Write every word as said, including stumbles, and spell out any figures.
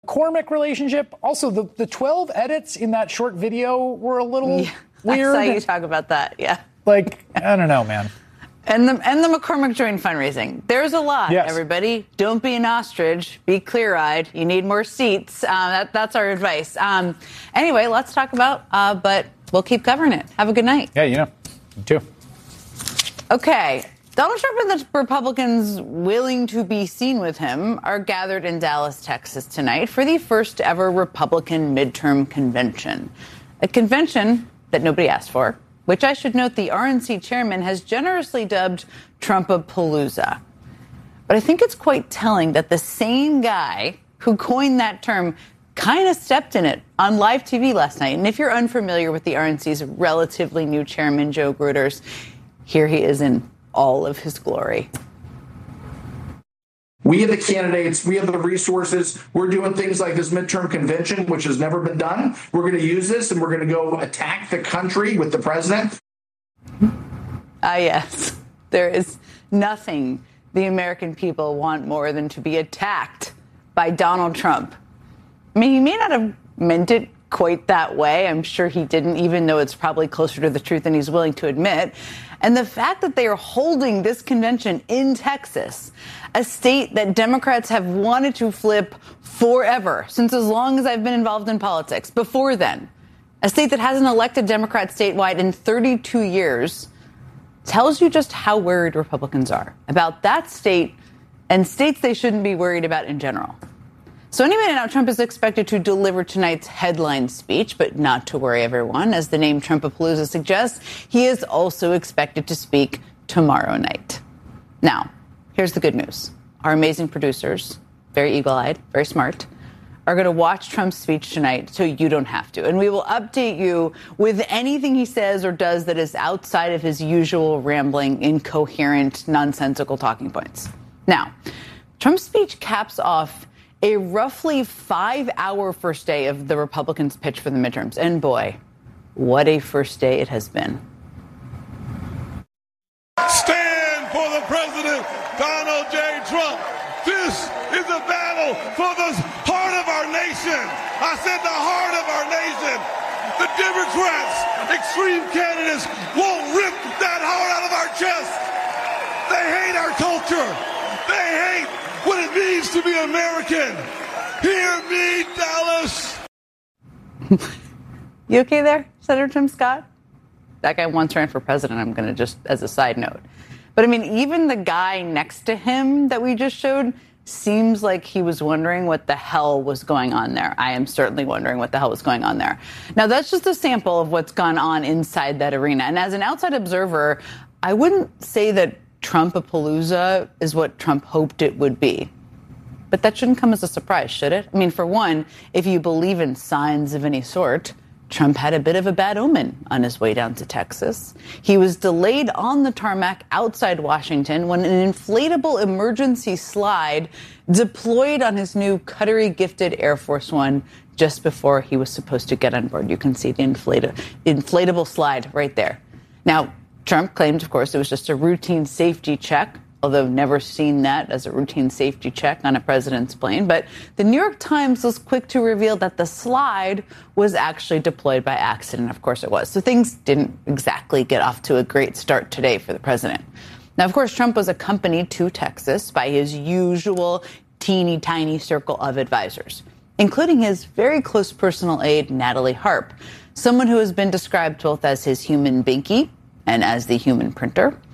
McCormick relationship. Also, the, the twelve edits in that short video were a little yeah, weird. I saw you talk about that, yeah. Like, I don't know, man. And the, and the McCormick Joint fundraising. There's a lot, yes. everybody. Don't be an ostrich. Be clear-eyed. You need more seats. Uh, that, that's our advice. Um, anyway, let's talk about, uh, but we'll keep covering it. Have a good night. Yeah, you know, you too. Okay. Donald Trump and the Republicans willing to be seen with him are gathered in Dallas, Texas tonight for the first ever Republican midterm convention. A convention that nobody asked for, which I should note the R N C chairman has generously dubbed Trumpapalooza. But I think it's quite telling that the same guy who coined that term kind of stepped in it on live T V last night. And if you're unfamiliar with the R N C's relatively new chairman, Joe Gruters, here he is in all of his glory. We have the candidates, we have the resources. We're doing things like this midterm convention, which has never been done. We're going to use this and we're going to go attack the country with the president. Ah, yes. There is nothing the American people want more than to be attacked by Donald Trump. I mean, he may not have meant it quite that way. I'm sure he didn't, even though it's probably closer to the truth than he's willing to admit. And the fact that they are holding this convention in Texas, a state that Democrats have wanted to flip forever, since as long as I've been involved in politics, before then, a state that hasn't elected Democrat statewide in thirty-two years, tells you just how worried Republicans are about that state and states they shouldn't be worried about in general. So any minute now, Trump is expected to deliver tonight's headline speech, but not to worry, everyone. As the name Trumpapalooza suggests, he is also expected to speak tomorrow night. Now, here's the good news. Our amazing producers, very eagle-eyed, very smart, are going to watch Trump's speech tonight so you don't have to. And we will update you with anything he says or does that is outside of his usual rambling, incoherent, nonsensical talking points. Now, Trump's speech caps off a roughly five-hour first day of the Republicans' pitch for the midterms. And boy, what a first day it has been. Stand for the president, Donald J. Trump. This is a battle for the heart of our nation. I said the heart of our nation. The Democrats, extreme candidates, won't rip that heart out of our chest. They hate our culture. They hate what it means to be American. Hear me, Dallas. You okay there, Senator Tim Scott? That guy once ran for president, I'm going to just, as a side note. But, I mean, even the guy next to him that we just showed seems like he was wondering what the hell was going on there. I am certainly wondering what the hell was going on there. Now, that's just a sample of what's gone on inside that arena. And as an outside observer, I wouldn't say that Trumpapalooza is what Trump hoped it would be. But that shouldn't come as a surprise, should it? I mean, for one, if you believe in signs of any sort, Trump had a bit of a bad omen on his way down to Texas. He was delayed on the tarmac outside Washington when an inflatable emergency slide deployed on his new Qatari-gifted Air Force One just before he was supposed to get on board. You can see the inflata- inflatable slide right there. Now, Trump claimed, of course, it was just a routine safety check, although never seen that as a routine safety check on a president's plane. But the New York Times was quick to reveal that the slide was actually deployed by accident. Of course it was. So things didn't exactly get off to a great start today for the president. Now, of course, Trump was accompanied to Texas by his usual teeny tiny circle of advisors, including his very close personal aide, Natalie Harp, someone who has been described both as his human binky and as the human printer.